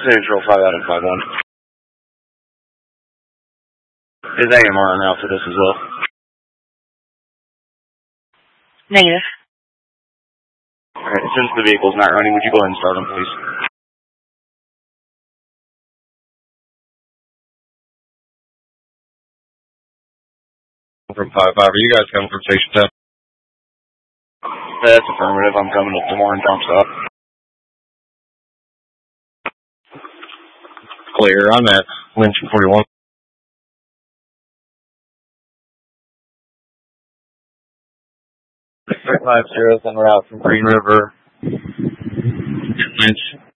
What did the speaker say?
Central 5 out of 5-1. Is AMR on route for this as well? Negative. Alright, since the vehicle's not running, would you go ahead and start them, please? From 5-5, are you guys coming from Station 10? That's affirmative. I'm coming up to Warren Jump Stop. Clear, I'm at Lynch 41. 50 en route from Green River. Lynch.